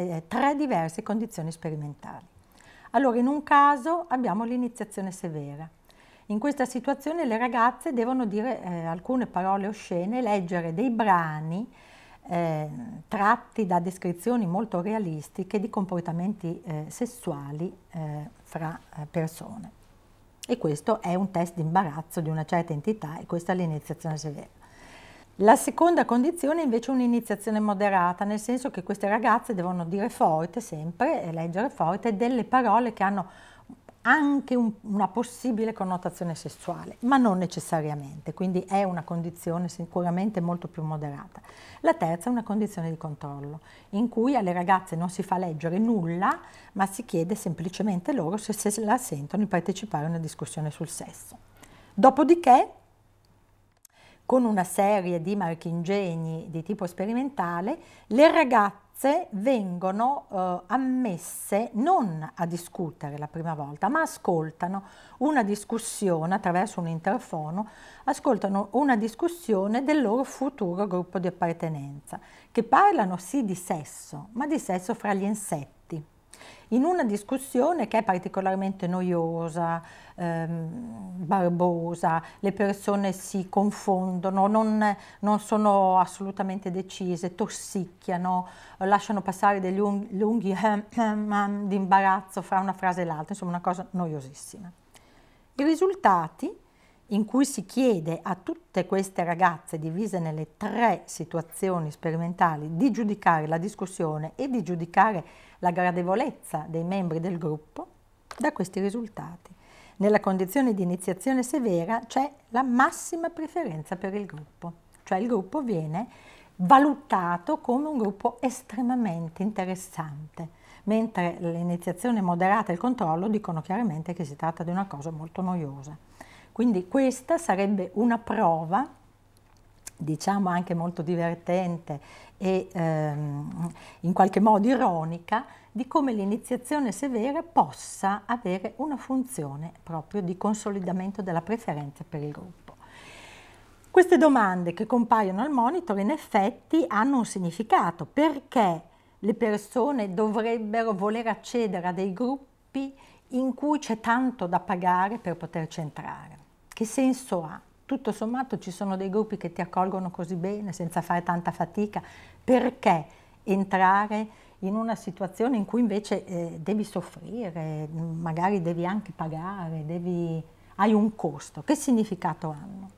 tre diverse condizioni sperimentali. Allora, in un caso abbiamo l'iniziazione severa. In questa situazione le ragazze devono dire alcune parole oscene, leggere dei brani tratti da descrizioni molto realistiche di comportamenti sessuali fra persone. E questo è un test di imbarazzo di una certa entità, e questa è l'iniziazione severa. La seconda condizione è invece un'iniziazione moderata, nel senso che queste ragazze devono dire forte sempre, e leggere forte, delle parole che hanno anche una possibile connotazione sessuale, ma non necessariamente, quindi è una condizione sicuramente molto più moderata. La terza è una condizione di controllo, in cui alle ragazze non si fa leggere nulla, ma si chiede semplicemente loro se la sentono di partecipare a una discussione sul sesso. Dopodiché, con una serie di marchingegni di tipo sperimentale, le ragazze vengono ammesse non a discutere la prima volta, ma ascoltano una discussione attraverso un interfono, ascoltano una discussione del loro futuro gruppo di appartenenza, che parlano sì di sesso, ma di sesso fra gli insetti. In una discussione che è particolarmente noiosa, barbosa, le persone si confondono, non sono assolutamente decise, tossicchiano, lasciano passare degli lunghi di imbarazzo fra una frase e l'altra, insomma una cosa noiosissima. I risultati, in cui si chiede a tutte queste ragazze divise nelle tre situazioni sperimentali di giudicare la discussione e di giudicare la gradevolezza dei membri del gruppo, da questi risultati. Nella condizione di iniziazione severa c'è la massima preferenza per il gruppo, cioè il gruppo viene valutato come un gruppo estremamente interessante, mentre l'iniziazione moderata e il controllo dicono chiaramente che si tratta di una cosa molto noiosa. Quindi questa sarebbe una prova, diciamo anche molto divertente e in qualche modo ironica, di come l'iniziazione severa possa avere una funzione proprio di consolidamento della preferenza per il gruppo. Queste domande che compaiono al monitor in effetti hanno un significato, perché le persone dovrebbero voler accedere a dei gruppi in cui c'è tanto da pagare per poterci entrare. Che senso ha? Tutto sommato ci sono dei gruppi che ti accolgono così bene, senza fare tanta fatica, perché entrare in una situazione in cui invece devi soffrire, magari devi anche pagare, hai un costo? Che significato hanno?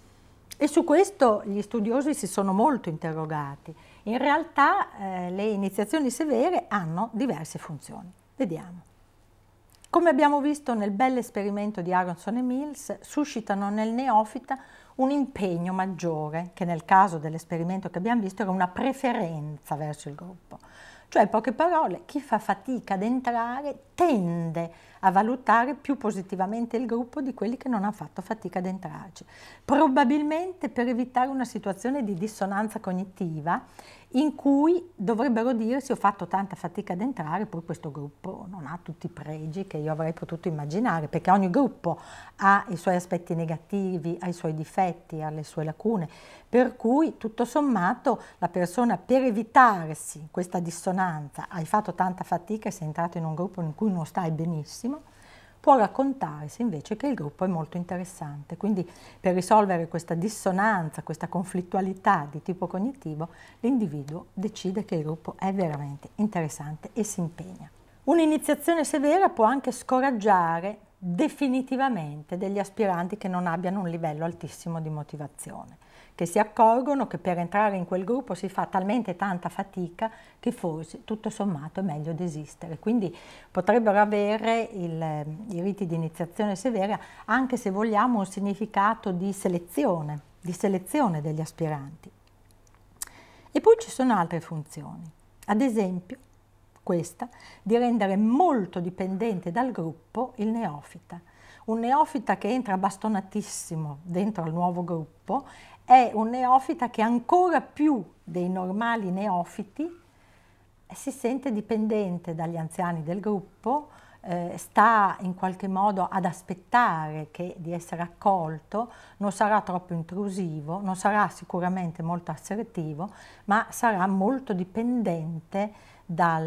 E su questo gli studiosi si sono molto interrogati. In realtà le iniziazioni severe hanno diverse funzioni. Vediamo. Come abbiamo visto nel bell'esperimento di Aronson e Mills, suscitano nel neofita un impegno maggiore, che nel caso dell'esperimento che abbiamo visto era una preferenza verso il gruppo. Cioè, in poche parole, chi fa fatica ad entrare tende a valutare più positivamente il gruppo di quelli che non hanno fatto fatica ad entrarci, probabilmente per evitare una situazione di dissonanza cognitiva in cui dovrebbero dirsi: ho fatto tanta fatica ad entrare, poi questo gruppo non ha tutti i pregi che io avrei potuto immaginare, perché ogni gruppo ha i suoi aspetti negativi, ha i suoi difetti, ha le sue lacune, per cui tutto sommato la persona, per evitarsi questa dissonanza, hai fatto tanta fatica e sei entrato in un gruppo in cui non stai benissimo, può raccontarsi invece che il gruppo è molto interessante. Quindi per risolvere questa dissonanza, questa conflittualità di tipo cognitivo, l'individuo decide che il gruppo è veramente interessante e si impegna. Un'iniziazione severa può anche scoraggiare definitivamente degli aspiranti che non abbiano un livello altissimo di motivazione, che si accorgono che per entrare in quel gruppo si fa talmente tanta fatica che forse tutto sommato è meglio desistere. Quindi potrebbero avere i riti di iniziazione severa anche, se vogliamo, un significato di selezione degli aspiranti. E poi ci sono altre funzioni, ad esempio questa di rendere molto dipendente dal gruppo il neofita. Un neofita che entra bastonatissimo dentro al nuovo gruppo è un neofita che ancora più dei normali neofiti si sente dipendente dagli anziani del gruppo, sta in qualche modo ad aspettare di essere accolto, non sarà troppo intrusivo, non sarà sicuramente molto assertivo, ma sarà molto dipendente